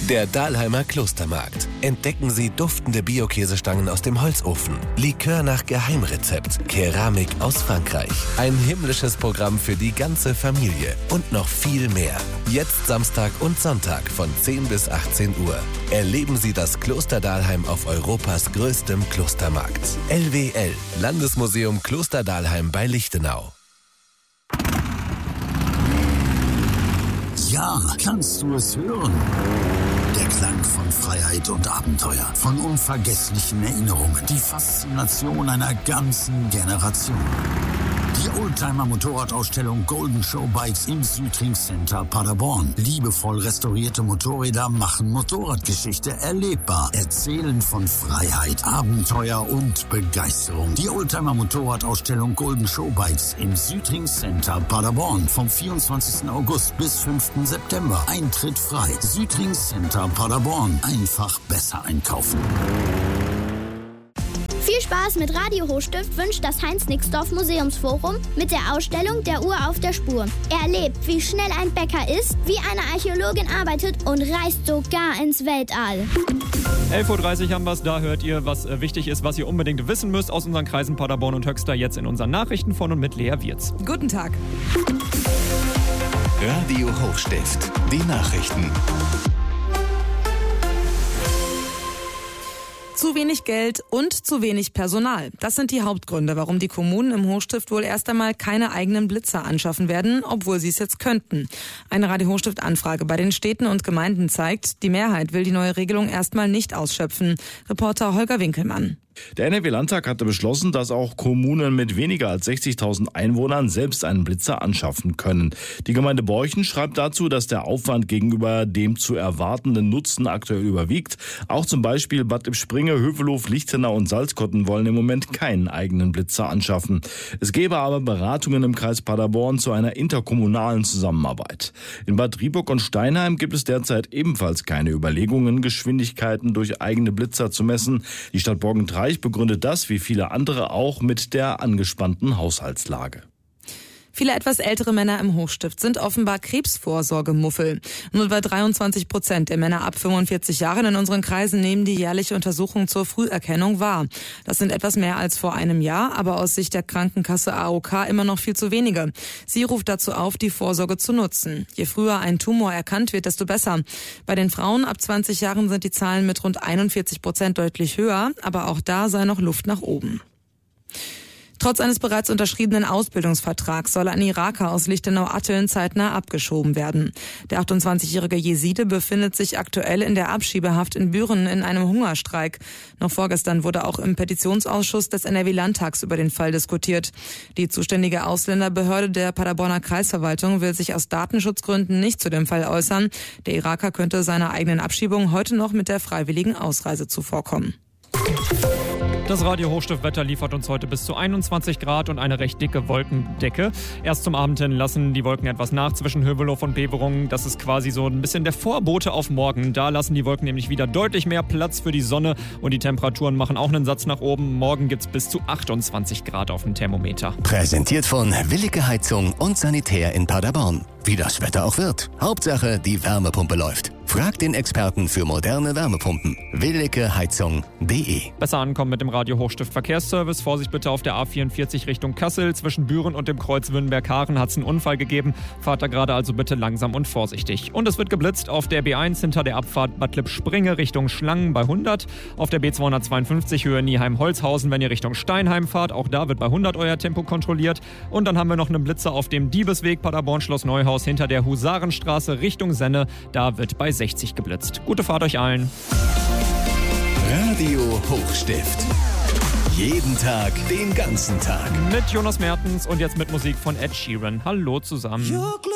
Der Dahlheimer Klostermarkt. Entdecken Sie duftende Bio-Käsestangen aus dem Holzofen, Likör nach Geheimrezept, Keramik aus Frankreich. Ein himmlisches Programm für die ganze Familie und noch viel mehr. Jetzt Samstag und Sonntag von 10 bis 18 Uhr. Erleben Sie das Kloster Dahlheim auf Europas größtem Klostermarkt. LWL, Landesmuseum Kloster Dahlheim bei Lichtenau. Ja, kannst du es hören? Der Klang von Freiheit und Abenteuer, von unvergesslichen Erinnerungen, die Faszination einer ganzen Generation. Die Oldtimer-Motorradausstellung Golden Show Bikes im Südring Center Paderborn. Liebevoll restaurierte Motorräder machen Motorradgeschichte erlebbar. Erzählen von Freiheit, Abenteuer und Begeisterung. Die Oldtimer-Motorradausstellung Golden Show Bikes im Südring Center Paderborn. Vom 24. August bis 5. September. Eintritt frei. Südring Center Paderborn. Einfach besser einkaufen. Viel Spaß mit Radio Hochstift wünscht das Heinz-Nixdorf Museumsforum mit der Ausstellung Der Uhr auf der Spur. Erlebt, wie schnell ein Bäcker ist, wie eine Archäologin arbeitet und reist sogar ins Weltall. 11.30 Uhr haben wir es, da hört ihr, was wichtig ist, was ihr unbedingt wissen müsst aus unseren Kreisen Paderborn und Höxter, jetzt in unseren Nachrichten von und mit Lea Wirz. Guten Tag. Radio Hochstift, die Nachrichten. Zu wenig Geld und zu wenig Personal. Das sind die Hauptgründe, warum die Kommunen im Hochstift wohl erst einmal keine eigenen Blitzer anschaffen werden, obwohl sie es jetzt könnten. Eine Radio Hochstift-Anfrage bei den Städten und Gemeinden zeigt, die Mehrheit will die neue Regelung erstmal nicht ausschöpfen. Reporter Holger Winkelmann. Der NRW-Landtag hatte beschlossen, dass auch Kommunen mit weniger als 60.000 Einwohnern selbst einen Blitzer anschaffen können. Die Gemeinde Borchen schreibt dazu, dass der Aufwand gegenüber dem zu erwartenden Nutzen aktuell überwiegt. Auch zum Beispiel Bad Lippspringe, Hövelhof, Lichtenau und Salzkotten wollen im Moment keinen eigenen Blitzer anschaffen. Es gäbe aber Beratungen im Kreis Paderborn zu einer interkommunalen Zusammenarbeit. In Bad Rieburg und Steinheim gibt es derzeit ebenfalls keine Überlegungen, Geschwindigkeiten durch eigene Blitzer zu messen. Die Stadt Borgentreich begründet das, wie viele andere auch, mit der angespannten Haushaltslage. Viele etwas ältere Männer im Hochstift sind offenbar Krebsvorsorgemuffel. Nur etwa 23% der Männer ab 45 Jahren in unseren Kreisen nehmen die jährliche Untersuchung zur Früherkennung wahr. Das sind etwas mehr als vor einem Jahr, aber aus Sicht der Krankenkasse AOK immer noch viel zu wenige. Sie ruft dazu auf, die Vorsorge zu nutzen. Je früher ein Tumor erkannt wird, desto besser. Bei den Frauen ab 20 Jahren sind die Zahlen mit rund 41% deutlich höher, aber auch da sei noch Luft nach oben. Trotz eines bereits unterschriebenen Ausbildungsvertrags soll ein Iraker aus Lichtenau-Atteln zeitnah abgeschoben werden. Der 28-jährige Jeside befindet sich aktuell in der Abschiebehaft in Büren in einem Hungerstreik. Noch vorgestern wurde auch im Petitionsausschuss des NRW-Landtags über den Fall diskutiert. Die zuständige Ausländerbehörde der Paderborner Kreisverwaltung will sich aus Datenschutzgründen nicht zu dem Fall äußern. Der Iraker könnte seiner eigenen Abschiebung heute noch mit der freiwilligen Ausreise zuvorkommen. Das Radio Hochstift-Wetter liefert uns heute bis zu 21 Grad und eine recht dicke Wolkendecke. Erst zum Abend hin lassen die Wolken etwas nach zwischen Hövelhof und Beverungen. Das ist quasi so ein bisschen der Vorbote auf morgen. Da lassen die Wolken nämlich wieder deutlich mehr Platz für die Sonne und die Temperaturen machen auch einen Satz nach oben. Morgen gibt's bis zu 28 Grad auf dem Thermometer. Präsentiert von Willige Heizung und Sanitär in Paderborn. Wie das Wetter auch wird. Hauptsache, die Wärmepumpe läuft. Fragt den Experten für moderne Wärmepumpen. willigeheizung.de. Besser ankommen mit dem Radio Hochstift Verkehrsservice. Vorsicht bitte auf der A44 Richtung Kassel. Zwischen Büren und dem Kreuz Wünnenberg-Haaren hat es einen Unfall gegeben. Fahrt da gerade also bitte langsam und vorsichtig. Und es wird geblitzt auf der B1 hinter der Abfahrt Bad Lippspringe Richtung Schlangen bei 100. Auf der B252 Höhe Nieheim-Holzhausen, wenn ihr Richtung Steinheim fahrt. Auch da wird bei 100 euer Tempo kontrolliert. Und dann haben wir noch einen Blitzer auf dem Diebesweg Paderborn-Schloss Neuhaus hinter der Husarenstraße Richtung Senne. Da wird bei 60 geblitzt. Gute Fahrt euch allen. Radio Hochstift. Jeden Tag, den ganzen Tag. Mit Jonas Mertens und jetzt mit Musik von Ed Sheeran. Hallo zusammen.